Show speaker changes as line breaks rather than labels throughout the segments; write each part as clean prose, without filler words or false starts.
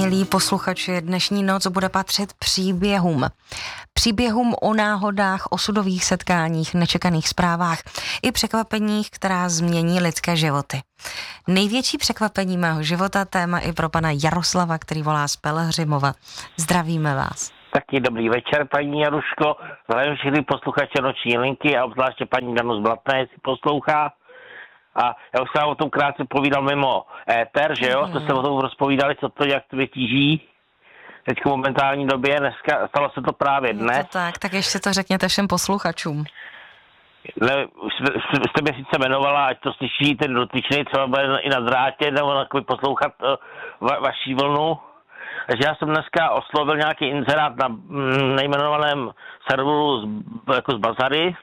Milí posluchači, dnešní noc bude patřit příběhům. Příběhům o náhodách, osudových setkáních, nečekaných zprávách i překvapeních, která změní lidské životy. Největší překvapení mého života téma i pro pana Jaroslava, který volá z Pelhřimova. Zdravíme vás.
Taky dobrý večer, paní Jaruško. Zdravím všechny posluchače Noční linky a obzvláště paní Danu z Blatné, jestli poslouchá. A já už jsem vám o tom krátce povídal mimo éter, že jo? Jsme se o tom rozpovídali, co to, jak to vytíží. Teď v momentální době, dneska, stalo se to právě dnes.
Je to tak ještě to řekněte všem posluchačům.
Ne, jste mě sice jmenovala, ať to slyší ten dotyčný, třeba bude i na drátě, nebo takový poslouchat vaší vlnu. Takže já jsem dneska oslovil nějaký inzerát na nejmenovaném serveru jako z Bazary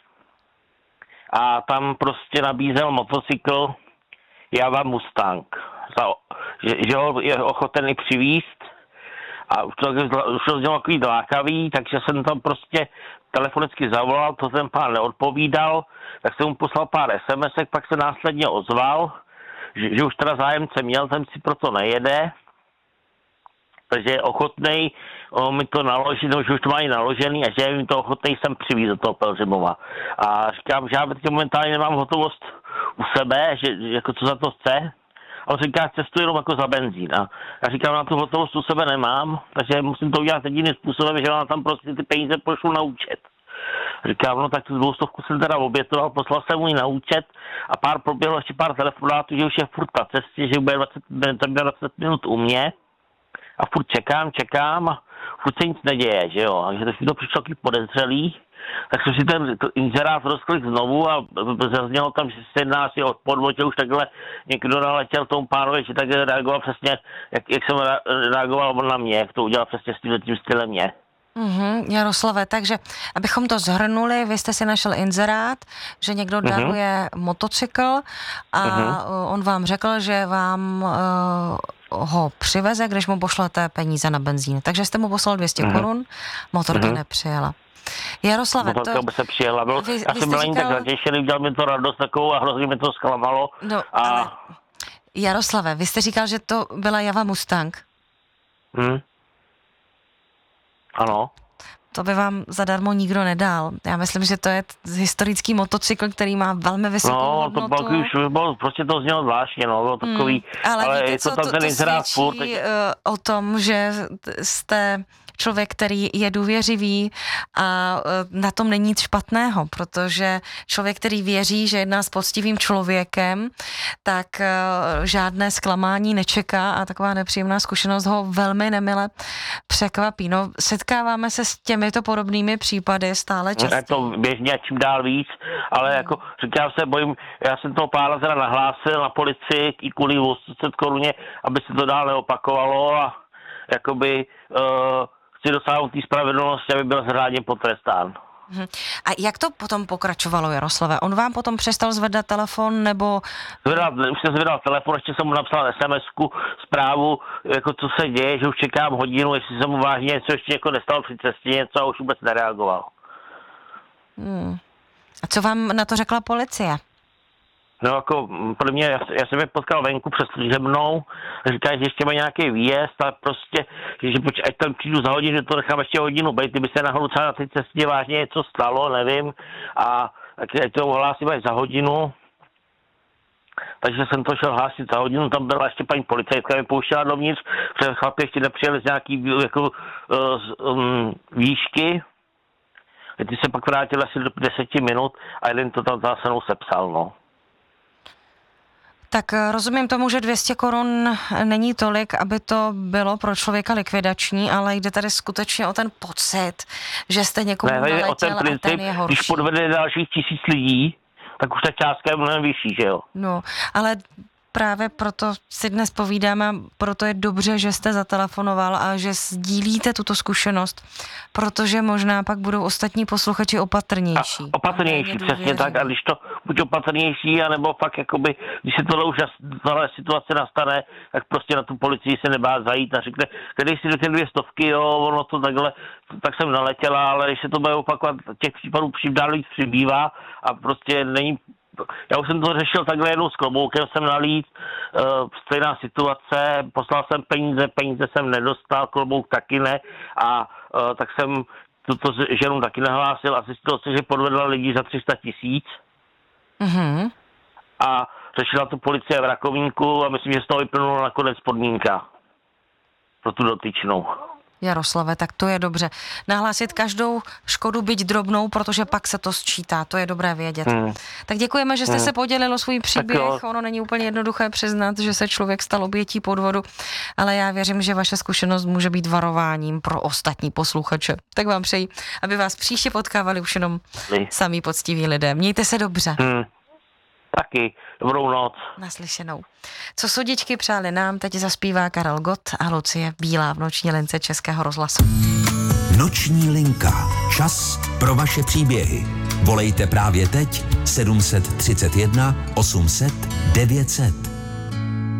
a tam prostě nabízel motocykl Java Mustang, že ho je ochotený přivízt a už to znělo takový dlákavý, takže jsem tam prostě telefonicky zavolal, to ten pán neodpovídal, tak jsem mu poslal pár SMSek, pak se následně ozval, že už teda zájemce měl, ten si proto nejede, takže je ochotnej mi to naložit, no, že už to mají naložený a že je mi to ochotnej sem přivízt do toho Pelhřimova. A říkám, že já teď momentálně nemám hotovost u sebe, že jako co za to chce. A on říká, cestuji jenom jako za benzín. A já říkám, na tu hotovost u sebe nemám, takže musím to udělat jediným způsobem, že vám tam prostě ty peníze pošlu na účet. Říkám, no tak tu 200 jsem teda obětoval, poslal jsem mu ji na účet a proběhlo ještě pár telefonátů, že už je furt na cestě, že bude 20 minut u mě. A furt čekám a furt se nic neděje, že jo. Takže to si to přišlo taky podezřelý, tak jsem si ten inzerát rozklik znovu a zaznělo tam, že se jedná asi o podvod, že už takhle někdo naletěl tomu pánovi, že tak reagoval přesně, jak jsem reagoval on na mě, jak to udělal přesně s tím stylem mě.
Jaroslave, takže abychom to zhrnuli, vy jste si našel inzerát, že někdo daruje motocykl a on vám řekl, že vám ho přiveze, když mu pošlete peníze na benzín. Takže jste mu poslal 200 korun, motorka nepřijela. Jaroslave,
to by se přijela. Já jsem byl tak zatěšený, udělal mi to radost takovou a hrozně mi to zklamalo.
No, ale Jaroslave, vy jste říkal, že to byla Java Mustang?
Ano.
To by vám zadarmo nikdo nedal. Já myslím, že to je historický motocykl, který má velmi vysokou hodnotu.
No, to pak už bylo, prostě to znělo zvláštně, no, bylo takový,
ale víte,
je to tam ten inzerát furt.
O tom, že jste člověk, který je důvěřivý a na tom není nic špatného, protože člověk, který věří, že jedná s poctivým člověkem, tak žádné zklamání nečeká a taková nepříjemná zkušenost ho velmi nemile překvapí. No, setkáváme se s těmito podobnými případy stále častěji.
Je to běžně čím dál víc, ale jako říkám se, bojím, já jsem toho pána teda nahlásil na policii i kvůli 100 koruně, aby se to dál neopakovalo a jakoby chci dosáhnout té spravedlnosti, aby byl řádně potrestán.
A jak to potom pokračovalo, Jaroslave? On vám potom přestal zvedat telefon, nebo...
Už jsem zvedal telefon, ještě jsem mu napsal SMS-ku, zprávu, jako co se děje, že už čekám hodinu, jestli se mu vážně něco ještě jako nestalo při cestě, něco a už vůbec nereagoval.
A co vám na to řekla policie?
No jako pro mě, já jsem je potkal venku před služebnou, říkají, že ještě má nějaký výjezd a prostě, že ať tam přijdu za hodinu, že to nechám ještě hodinu být, kdyby se nahoru třeba na té cestě vážně něco stalo, nevím, a ať to ohlásím až za hodinu. Takže jsem to šel hlásit za hodinu, tam byla ještě paní policajtka, mi pouštěla dovnitř, protože chlapi ještě nepřijeli z nějaký jako výšky. Ty se pak vrátili asi do 10 minut a jeden to tam zase mnou sepsal, no.
Tak rozumím tomu, že 200 korun není tolik, aby to bylo pro člověka likvidační, ale jde tady skutečně o ten pocit, že jste někomu naletěl
o ten princip,
a ten je horší.
Když podvede dalších 1000 lidí, tak už ta částka je mnohem vyšší, že jo?
No, ale právě proto si dnes povídáme, proto je dobře, že jste zatelefonoval a že sdílíte tuto zkušenost, protože možná pak budou ostatní posluchači opatrnější.
Opatrnější, přesně tak. A když to buď opatrnější, anebo fakt jakoby, když se tohle už tahle situace nastane, tak prostě na tu policii se nebá zajít a řekne, když si do těch 200, jo, ono to takhle, tak jsem naletěla, ale když se to bude opakovat, těch případů přibývá a prostě není já už jsem to řešil takhle jednou s kloboukem, jsem nalít, stejná situace, poslal jsem peníze jsem nedostal, klobouk taky ne a tak jsem tuto ženu taky nahlásil a zjistil se, že podvedla lidi za 300 000. A řešila to policie v Rakovníku a myslím, že z toho vyplnula nakonec podmínka pro tu dotyčnou.
Jaroslave, tak to je dobře. Nahlásit každou škodu, byť drobnou, protože pak se to sčítá, to je dobré vědět. Tak děkujeme, že jste se podělil o svůj příběh. Ono není úplně jednoduché přiznat, že se člověk stal obětí podvodu, ale já věřím, že vaše zkušenost může být varováním pro ostatní posluchače. Tak vám přeji, aby vás příště potkávali už jenom samí poctiví lidé. Mějte se dobře.
Taky. Dobrou noc.
Naslyšenou. Co sodičky přáli nám, teď zaspívá Karel Gott a Lucie Bílá v noční lince Českého rozhlasu.
Noční linka. Čas pro vaše příběhy. Volejte právě teď 731 800 900.